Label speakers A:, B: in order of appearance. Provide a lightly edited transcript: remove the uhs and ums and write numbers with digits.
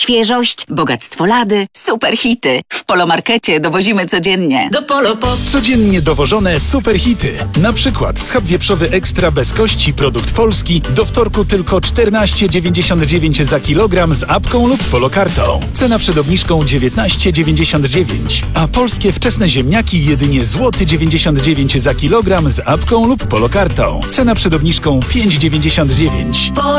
A: Świeżość, bogactwo lady, super hity. W Polomarkecie dowozimy codziennie.
B: Do Polo po...
C: Codziennie dowożone super hity. Na przykład schab wieprzowy ekstra bez kości, produkt polski, do wtorku tylko 14,99 za kilogram z apką lub polokartą. Cena przed obniżką 19,99. A polskie wczesne ziemniaki jedynie złoty 99 zł za kilogram z apką lub polokartą. Cena przed obniżką 5,99.